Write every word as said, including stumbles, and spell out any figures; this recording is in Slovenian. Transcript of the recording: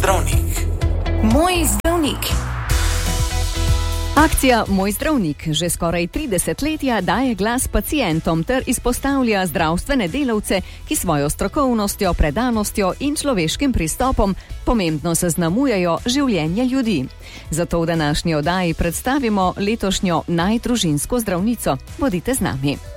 zdravnik. Moj zdravnik. Akcija Moj zdravnik že skoraj tri desetletja daje glas pacientom ter izpostavlja zdravstvene delavce, ki svojo strokovnostjo, predanostjo in človeškim pristopom pomembno zaznamujejo življenje ljudi. Zato v današnji oddaji predstavimo letošnjo najdružinsko zdravnico. Bodite z nami.